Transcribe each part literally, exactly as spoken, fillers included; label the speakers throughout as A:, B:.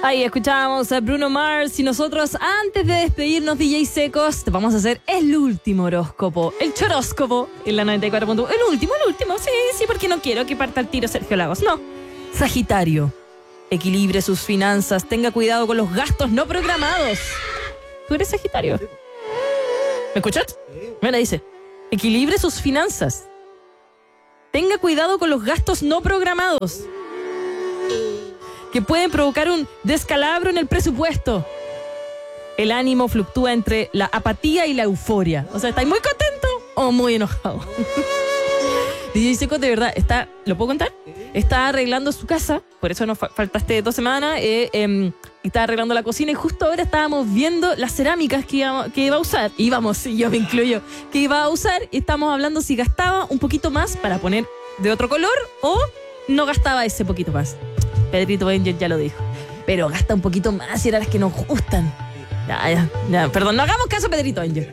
A: Ahí escuchábamos a Bruno Mars y nosotros, antes de despedirnos, D J Secos, te vamos a hacer el último horóscopo, el choróscopo en la noventa y cuatro punto uno. El último, el último, sí, sí, porque no quiero que parta el tiro Sergio Lagos, no. Sagitario, equilibre sus finanzas, tenga cuidado con los gastos no programados. ¿Tú eres Sagitario? ¿Me escuchas? Mira, dice, equilibre sus finanzas, tenga cuidado con los gastos no programados, que pueden provocar un descalabro en el presupuesto. El ánimo fluctúa entre la apatía y la euforia. O sea, ¿estáis muy contento o muy enojado? D J Seco, de verdad, está, ¿lo puedo contar? Está arreglando su casa, por eso nos fa- faltaste dos semanas, eh, eh, está arreglando la cocina y justo ahora estábamos viendo las cerámicas que iba, que iba a usar. Íbamos, sí, yo me incluyo, que iba a usar y estamos hablando si gastaba un poquito más para poner de otro color o no gastaba ese poquito más. Pedrito Angel ya lo dijo. Pero gasta un poquito más y eran las que nos gustan. Ya, ya, ya. Perdón, no hagamos caso a Pedrito Angel.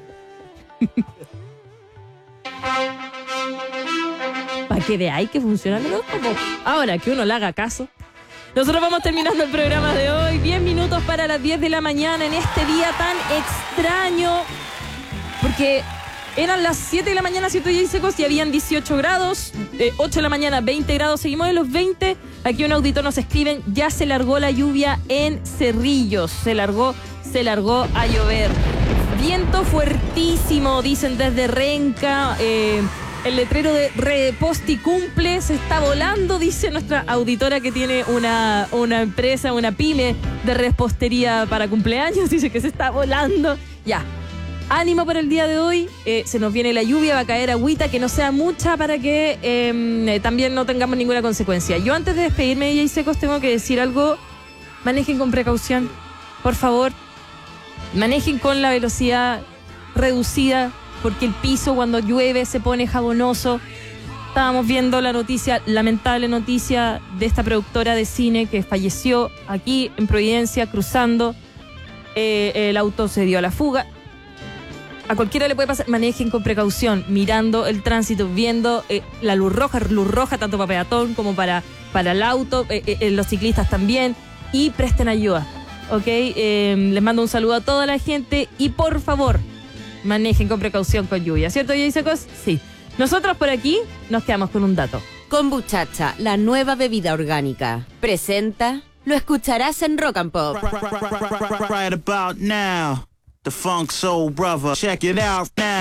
A: Para que veáis que funciona el horóscopo. Ahora que uno le haga caso. Nosotros vamos terminando el programa de hoy. diez minutos para las diez de la mañana en este día tan extraño. Porque eran las siete de la mañana, ¿cierto, J Secos? Y habían dieciocho grados. Eh, ocho de la mañana, veinte grados. Seguimos en los veinte. Aquí un auditor nos escriben, ya se largó la lluvia en Cerrillos. Se largó, se largó a llover. Viento fuertísimo, dicen desde Renca. Eh, el letrero de Reposti cumple, se está volando, dice nuestra auditora que tiene una, una empresa, una pyme de repostería para cumpleaños. Dice que se está volando. Ya. Ánimo para el día de hoy, eh, se nos viene la lluvia, va a caer agüita, que no sea mucha para que eh, también no tengamos ninguna consecuencia. Yo antes de despedirme de J Secos tengo que decir algo, manejen con precaución, por favor, manejen con la velocidad reducida, porque el piso cuando llueve se pone jabonoso. Estábamos viendo la noticia, lamentable noticia de esta productora de cine que falleció aquí en Providencia cruzando, eh, el auto se dio a la fuga. A cualquiera le puede pasar, manejen con precaución, mirando el tránsito, viendo eh, la luz roja, luz roja tanto para peatón como para, para el auto, eh, eh, los ciclistas también, y presten ayuda, ¿ok? Eh, les mando un saludo a toda la gente y por favor, manejen con precaución con lluvia, ¿cierto, J Secos? Sí. Nosotros por aquí nos quedamos con un dato.
B: Kombuchacha, la nueva bebida orgánica, presenta, lo escucharás en Rock and Pop.
C: Right about now, the Funk Soul Brother, check it out now.